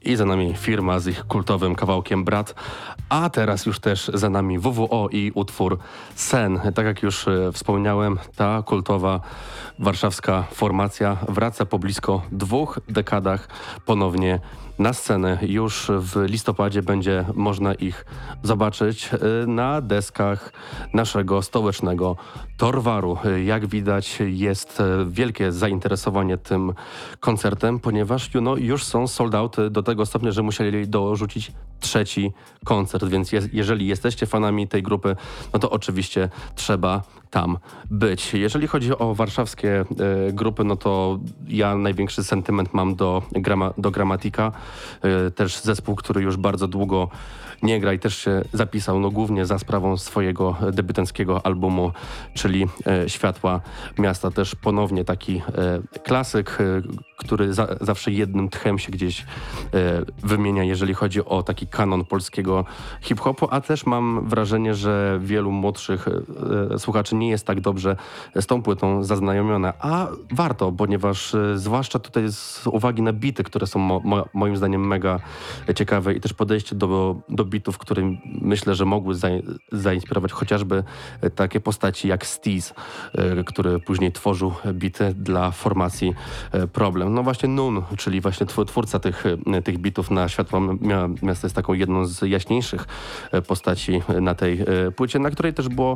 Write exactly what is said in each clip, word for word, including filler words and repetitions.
I za nami Firma z ich kultowym kawałkiem Brat, a teraz już też za nami W W O i utwór Sen. Tak jak już e, wspomniałem, ta kultowa warszawska formacja wraca po blisko dwóch dekadach ponownie na scenę. Już w listopadzie będzie można ich zobaczyć e, na deskach naszego stołecznego Torwaru. E, jak widać, jest e, wielkie zainteresowanie tym koncertem, ponieważ no, już są sold out do tego stopnia, że musieli dorzucić trzeci koncert, więc je, jeżeli jesteście fanami tej grupy, no to oczywiście trzeba tam być. Jeżeli chodzi o warszawskie e, grupy, no to ja największy sentyment mam do, grama, do Gramatika, e, też zespół, który już bardzo długo nie gra i też się zapisał, no głównie za sprawą swojego debiutanckiego albumu, czyli e, Światła Miasta. Też ponownie taki e, klasyk, e, który za, zawsze jednym tchem się gdzieś e, wymienia, jeżeli chodzi o taki kanon polskiego hip-hopu, a też mam wrażenie, że wielu młodszych e, słuchaczy nie jest tak dobrze z tą płytą zaznajomiona, a warto, ponieważ e, zwłaszcza tutaj z uwagi na bity, które są mo, mo, moim zdaniem mega ciekawe i też podejście do, do bitów, które myślę, że mogły za, zainspirować chociażby e, takie postaci jak Steez, e, który później tworzył bity dla formacji e, Problem. No właśnie Nun, czyli właśnie twórca tych, tych bitów na Światło Miasta jest taką jedną z jaśniejszych postaci na tej płycie, na której też było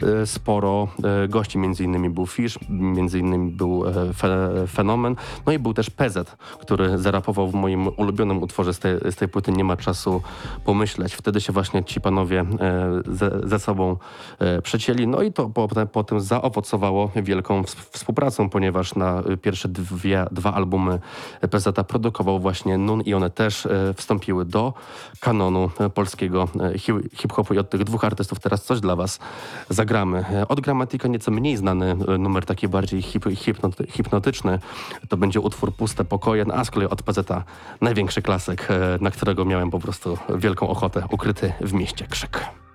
sporo gości, między innymi był Fish, między innymi był Fe, Fenomen, no i był też P Z, który zarapował w moim ulubionym utworze z tej, z tej płyty Nie ma czasu pomyśleć. Wtedy się właśnie ci panowie ze, ze sobą przecięli, no i to potem, potem zaowocowało wielką współpracą, ponieważ na pierwsze dwie, dwa albumy P Z produkował właśnie Nun i one też e, wstąpiły do kanonu e, polskiego e, hip-hopu i od tych dwóch artystów teraz coś dla was zagramy. E, od Gramatika nieco mniej znany e, numer, taki bardziej hip, hipnoty, hipnotyczny, to będzie utwór Puste pokoje, no, a z kolei od P Z największy klasyk, e, na którego miałem po prostu wielką ochotę, Ukryty w mieście krzyk.